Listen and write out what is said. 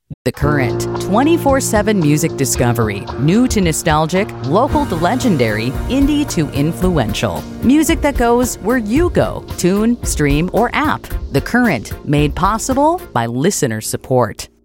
The Current, 24/7 music discovery. New to nostalgic, local to legendary, indie to influential. Music that goes where you go. Tune, stream, or app. The Current, made possible by listener support.